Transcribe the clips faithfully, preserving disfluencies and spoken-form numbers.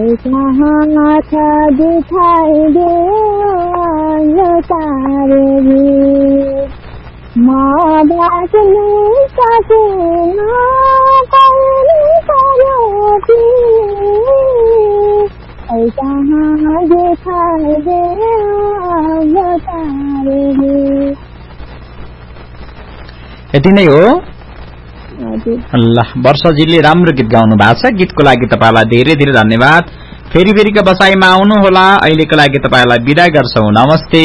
कहाँ छ दिखाइदे यो तारे गीत म बाँच्नु सकिन कहिले पर्यो ऐ कहाँ दिखाइदे यो तारे गीत। यति नै हो। ल वर्षजीले राम्रो गीत गाउनु भएको छ। गीतको लागि तपाईलाई धेरै धेरै धन्यवाद। फेरि फेरिका बसाइमा आउनु होला। अहिलेको लागि तपाईलाई बिदा गर्छौं। नमस्ते।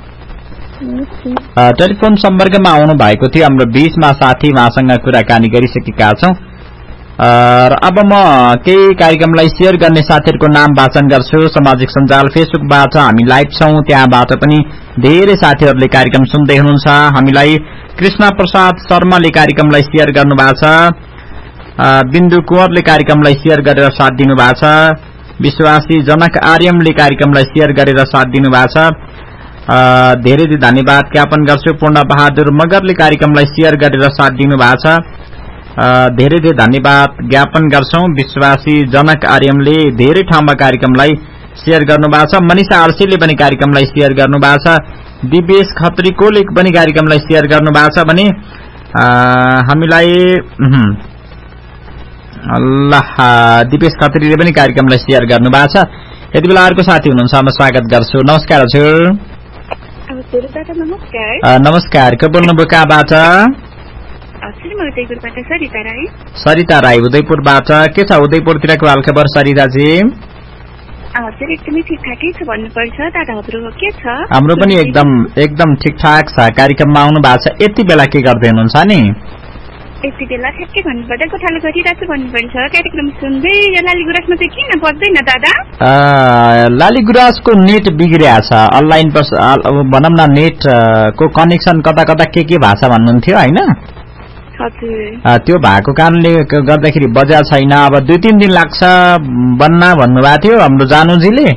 टेलिफोन सम्पर्कमा आउनु भएको थियो हाम्रो बीचमा साथी, उहाँसँग कुराकानी गरिसकेका छौं। र अब म केही कार्यक्रमलाई शेयर गर्ने साथीहरुको नाम वाचन गर्छु। सामाजिक सञ्जाल फेसबुकबाट हामी लाइभ छौं, त्यहाँबाट पनि धेरै साथीहरुले कार्यक्रम सुन्दै हुनुहुन्छ। हामीलाई कृष्ण प्रसाद शर्माले कार्यक्रमलाई शेयर गर्नुभएको छ। बिन्दु कुँवरले कार्यक्रमलाई शेयर गरेर साथ दिनुभएको छ। विश्वासी जनक आर्यमले कार्यक्रमलाई शेयर गरेर साथ दिनुभएको छ। धेरै धेरै धन्यवाद ज्ञापन गर्छु। पूर्ण बहादुर मगरले कार्यक्रमलाई शेयर गरेर साथ दिनुभएको छ। धेरै धेरै धन्यवाद ज्ञापन गर्छौं। विश्वासी जनक आर्यमले धेरै ठाउँमा कार्यक्रमलाई शेयर गर्नुभएको छ। मनिषा आरसीले पनि कार्यक्रमलाई शेयर गर्नुभएको छ। दिवेश खत्रीकोले पनि कार्यक्रमलाई शेयर गर्नुभएको छ भने हामीलाई अल्लाह दिवेश खत्रीले पनि कार्यक्रमलाई शेयर गर्नुभएको छ। यति बेला अर्को साथी हुनुहुन्छ, म स्वागत गर्छु। नमस्कार हजुर। नमस्कार। नमस्कार, को बोल्नुभयो कहाँबाट? सरिता राई उदयपुरबाट। के छ उदयपुरतिरको हालखबर सरिताजी? हजुर एकदमै ठिकठाकै छ भन्नुपर्छ। दादाहरुको के छ? हाम्रो पनि एकदम एकदम ठिकठाक छ। कार्यक्रममा आउनु भएको छ। यति बेला के गर्दै हुनुहुन्छ नि? यति बेला ठ्याक्कै भन्नुपर्दा गोठालो गरिरहेको छु भन्नुपर्छ। कार्यक्रम सुन्दै यो लालीगुराँसमा चाहिँ किन पर्दैन दादा? लालीगुराँसको नेट बिग्रिया छ। अनलाइन भनौँ न, नेट को कनेक्सन कता कता के के भएको छ भन्नुहुन्थ्यो हैन? त्यो भएको कारणले गर्दाखेरि बजार छैन। अब दुई तीन दिन लाग्छ बन्न भन्नुभएको थियो हाम्रो जानुजीले।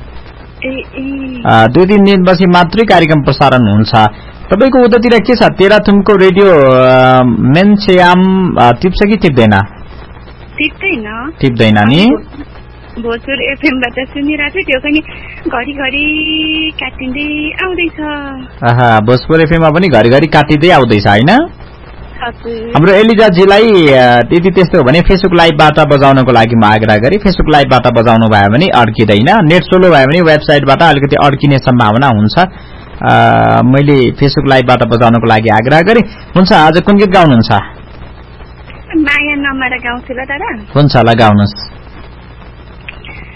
दुई तीन दिनपछि मात्रै कार्यक्रम प्रसारण हुन्छ। तपाईको उतातिर के छ? तेह्रथुमको रेडियो मेन्सेयाम टिप्छ कि टिप्दैन? टिप्दैन। टिप्दैन नि? भोजपुर एफएमबाट सुनिरहेको छु, त्यो पनि घरिघरि काटिँदै आउँदैछ। आहा, भोजपुर एफएममा पनि घरिघरि काटिँदै आउँदैछ हैन? हाम्रो एलिजाजीलाई यदि त्यस्तो हो भने फेसबुक लाइभबाट बजाउनको लागि म आग्रह गरे। फेसबुक लाइभबाट बजाउनु भयो भने अड्किदैन। नेट स्लो भयो भने वेबसाइटबाट अलिकति अड्किने सम्भावना हुन्छ। मैले फेसबुक लाइभबाट बजाउनको लागि आग्रह गरे। हुन्छ, आज कुन गीत गाउनुहुन्छ? माया नमरा गाउँछु ल दादा। हुन्छ ल, गाउनुहोस्।